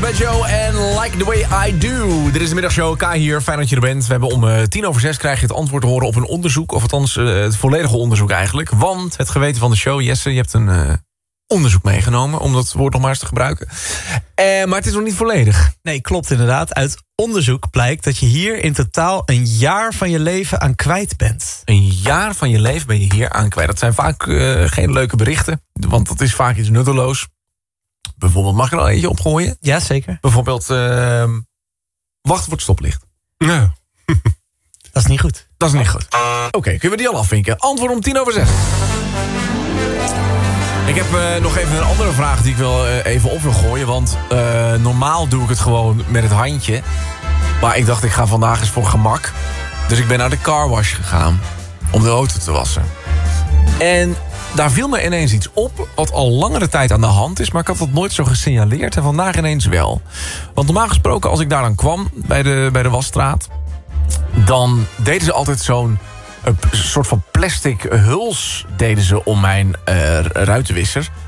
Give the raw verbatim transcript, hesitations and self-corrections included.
bij Joe en Like the Way I Do. Dit is de middagshow, K hier, fijn dat je er bent. We hebben om uh, tien over zes krijg je het antwoord te horen op een onderzoek. Of althans, uh, het volledige onderzoek eigenlijk. Want het geweten van de show, Jesse, je hebt een uh, onderzoek meegenomen. Om dat woord nog maar eens te gebruiken. Uh, maar het is nog niet volledig. Nee, klopt inderdaad. Uit onderzoek blijkt dat je hier in totaal een jaar van je leven aan kwijt bent. Een jaar van je leven ben je hier aan kwijt. Dat zijn vaak uh, geen leuke berichten. Want dat is vaak iets nutteloos. Bijvoorbeeld, mag ik er al eentje opgooien? Ja, zeker. Bijvoorbeeld, uh, wachten voor het stoplicht. Ja. Dat is niet goed. Dat is niet goed. Oké, okay, kunnen we die al afvinken? Antwoord om tien over zes. Ik heb uh, nog even een andere vraag die ik wel uh, even op wil gooien. Want uh, normaal doe ik het gewoon met het handje. Maar ik dacht, ik ga vandaag eens voor gemak. Dus ik ben naar de carwash gegaan om de auto te wassen. En daar viel me ineens iets op wat al langere tijd aan de hand is. Maar ik had dat nooit zo gesignaleerd en vandaag ineens wel. Want normaal gesproken, als ik daar dan kwam bij de, bij de wasstraat, dan deden ze altijd zo'n een soort van plastic huls deden ze om mijn uh, ruitenwisser.